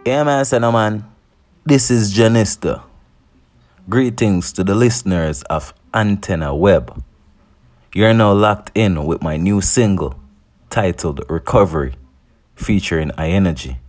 Yeah, man, say no, man. This is Janista. Greetings to the listeners of Antenna Web. You're now locked in with my new single titled Recovery, featuring iEnergy.